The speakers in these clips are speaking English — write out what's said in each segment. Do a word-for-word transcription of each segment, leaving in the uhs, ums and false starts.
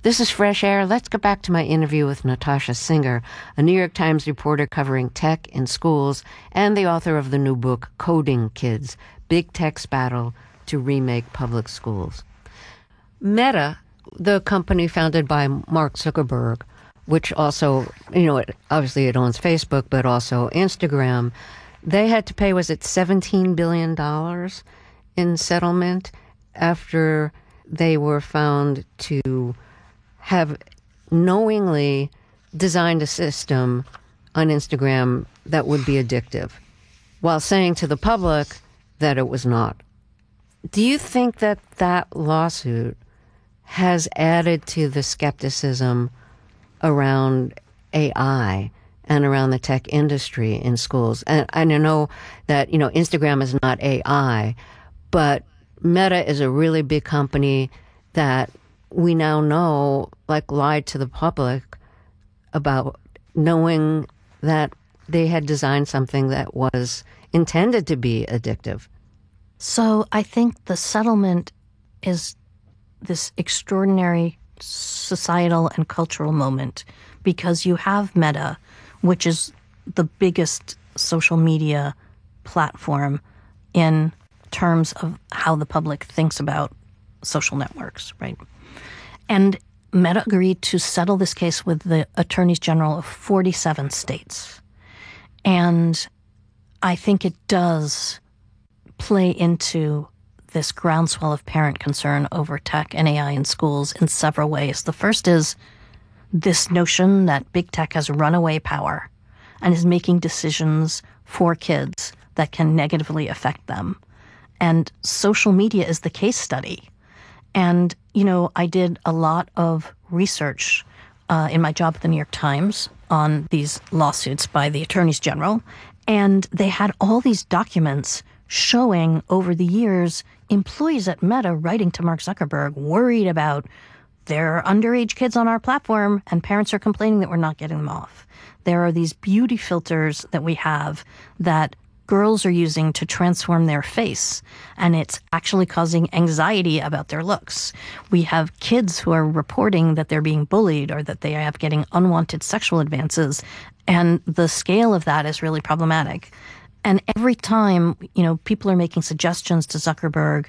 This is Fresh Air. Let's go back to my interview with Natasha Singer, a New York Times reporter covering tech in schools and the author of the new book, Coding Kids, Big Tech's Battle to Remake Public Schools. Meta, the company founded by Mark Zuckerberg, which also, you know, it, obviously it owns Facebook, but also Instagram, they had to pay, was it seventeen billion dollars in settlement after they were found to have knowingly designed a system on Instagram that would be addictive, while saying to the public that it was not. Do you think that that lawsuit has added to the skepticism around A I and around the tech industry in schools? And, and I know that, you know, Instagram is not A I, but Meta is a really big company that we now know, like, lied to the public about knowing that they had designed something that was intended to be addictive. So I think the settlement is this extraordinary societal and cultural moment because you have Meta, which is the biggest social media platform in terms of how the public thinks about social networks, right? And Meta agreed to settle this case with the attorneys general of forty-seven states. And I think it does play into this groundswell of parent concern over tech and A I in schools in several ways. The first is this notion that big tech has runaway power and is making decisions for kids that can negatively affect them. And social media is the case study. And, you know, I did a lot of research uh, in my job at the New York Times on these lawsuits by the attorneys general. And they had all these documents showing over the years employees at Meta writing to Mark Zuckerberg worried about there are underage kids on our platform and parents are complaining that we're not getting them off. There are these beauty filters that we have that girls are using to transform their face, and it's actually causing anxiety about their looks. We have kids who are reporting that they're being bullied or that they are getting unwanted sexual advances, and the scale of that is really problematic. And every time, you know, people are making suggestions to Zuckerberg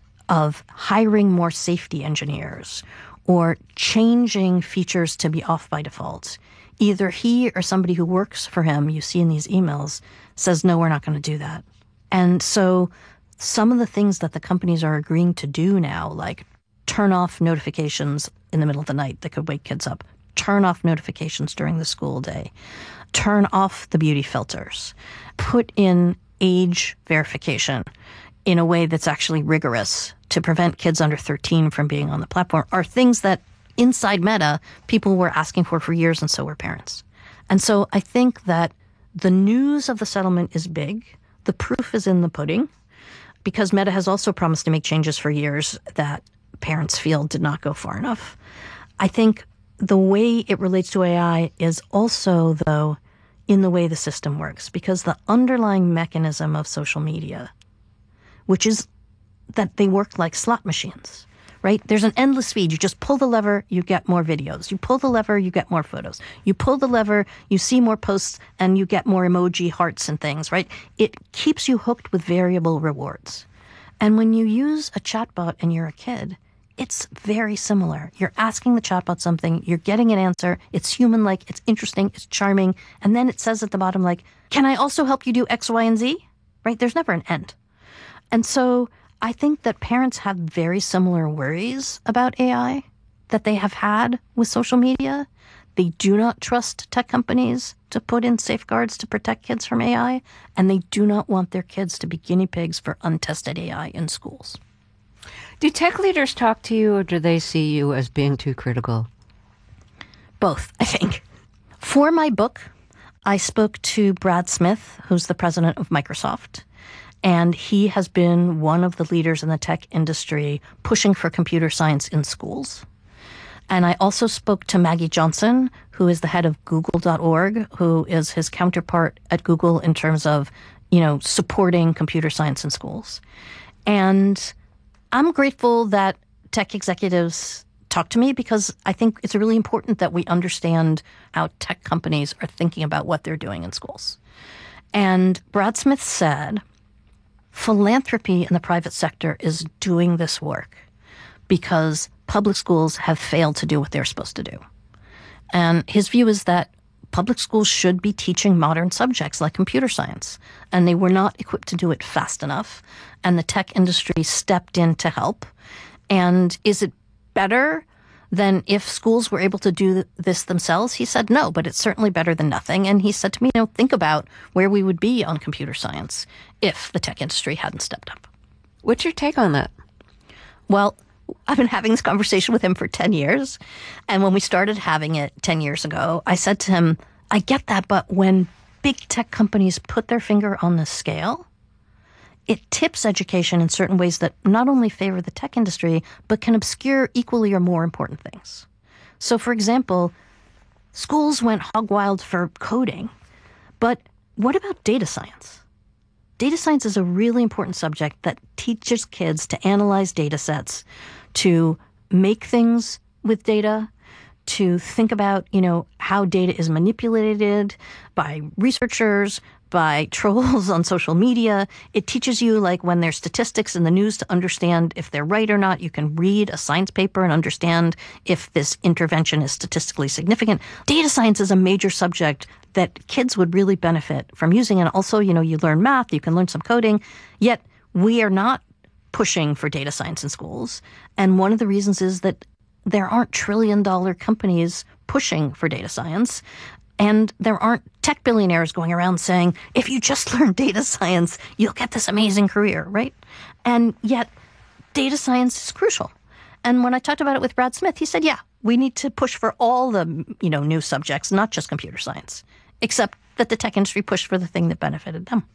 of hiring more safety engineers or changing features to be off by default, either he or somebody who works for him, you see in these emails, says, no, we're not going to do that. And so some of the things that the companies are agreeing to do now, like turn off notifications in the middle of the night that could wake kids up, turn off notifications during the school day, turn off the beauty filters, put in age verification in a way that's actually rigorous to prevent kids under thirteen from being on the platform, are things that inside Meta people were asking for for years, and so were parents. And so I think that the news of the settlement is big. The proof is in the pudding, because Meta has also promised to make changes for years that parents feel did not go far enough. I think the way it relates to A I is also, though, in the way the system works, because the underlying mechanism of social media, which is that they work like slot machines, right? There's an endless feed. You just pull the lever, you get more videos. You pull the lever, you get more photos. You pull the lever, you see more posts, and you get more emoji hearts and things, right? It keeps you hooked with variable rewards. And when you use a chatbot and you're a kid, it's very similar. You're asking the chatbot something, you're getting an answer, it's human-like, it's interesting, it's charming, and then it says at the bottom, like, can I also help you do X, Y, and Z? Right? There's never an end. And so I think that parents have very similar worries about A I that they have had with social media. They do not trust tech companies to put in safeguards to protect kids from A I, and they do not want their kids to be guinea pigs for untested A I in schools. Do tech leaders talk to you, or do they see you as being too critical? Both, I think. For my book, I spoke to Brad Smith, who's the president of Microsoft, and he has been one of the leaders in the tech industry pushing for computer science in schools. And I also spoke to Maggie Johnson, who is the head of Google dot org, who is his counterpart at Google in terms of, you know, supporting computer science in schools. And I'm grateful that tech executives talk to me because I think it's really important that we understand how tech companies are thinking about what they're doing in schools. And Brad Smith said, philanthropy in the private sector is doing this work because public schools have failed to do what they're supposed to do. And his view is that public schools should be teaching modern subjects like computer science, and they were not equipped to do it fast enough, and the tech industry stepped in to help. And is it better than if schools were able to do this themselves? He said no, but it's certainly better than nothing. And he said to me, you know, think about where we would be on computer science if the tech industry hadn't stepped up. What's your take on that? Well, I've been having this conversation with him for ten years. And when we started having it ten years ago, I said to him, I get that, but when big tech companies put their finger on the scale, it tips education in certain ways that not only favor the tech industry, but can obscure equally or more important things. So, for example, schools went hog wild for coding, but what about data science? Data science is a really important subject that teaches kids to analyze data sets, to make things with data, to think about, you know, how data is manipulated by researchers, by trolls on social media. It teaches you, like, when there's statistics in the news to understand if they're right or not. You can read a science paper and understand if this intervention is statistically significant. Data science is a major subject that kids would really benefit from using. And also, you know, you learn math, you can learn some coding, yet we are not pushing for data science in schools. And one of the reasons is that there aren't trillion dollar companies pushing for data science. And there aren't tech billionaires going around saying, if you just learn data science, you'll get this amazing career, right? And yet data science is crucial. And when I talked about it with Brad Smith, he said, yeah, we need to push for all the, you know, new subjects, not just computer science, except that the tech industry pushed for the thing that benefited them.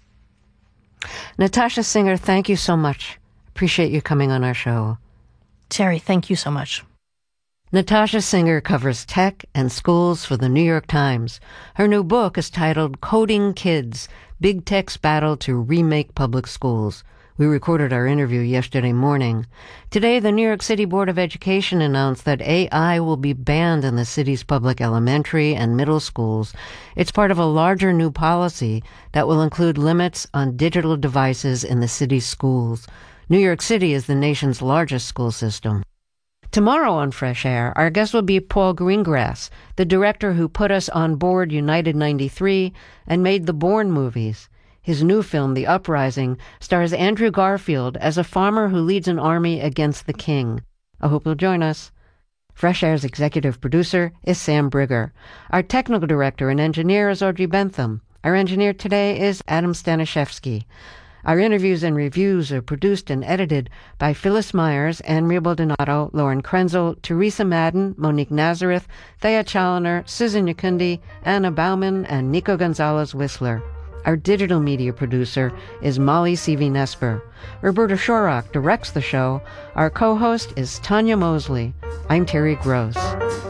Natasha Singer, thank you so much. Appreciate you coming on our show. Terry, thank you so much. Natasha Singer covers tech and schools for the New York Times. Her new book is titled Coding Kids, Big Tech's Battle to Remake Public Schools. We recorded our interview yesterday morning. Today, the New York City Board of Education announced that A I will be banned in the city's public elementary and middle schools. It's part of a larger new policy that will include limits on digital devices in the city's schools. New York City is the nation's largest school system. Tomorrow on Fresh Air, our guest will be Paul Greengrass, the director who put us on board United ninety-three and made the Bourne movies. His new film, The Uprising, stars Andrew Garfield as a farmer who leads an army against the king. I hope you'll join us. Fresh Air's executive producer is Sam Brigger. Our technical director and engineer is Audrey Bentham. Our engineer today is Adam Staniszewski. Our interviews and reviews are produced and edited by Phyllis Myers, Anne-Marie Baldonado, Lauren Krenzel, Teresa Madden, Monique Nazareth, Thea Challoner, Susan Yakundi, Anna Bauman, and Nico Gonzalez-Whistler. Our digital media producer is Molly Seavey-Nesper. Roberta Shorrock directs the show. Our co-host is Tanya Mosley. I'm Terry Gross.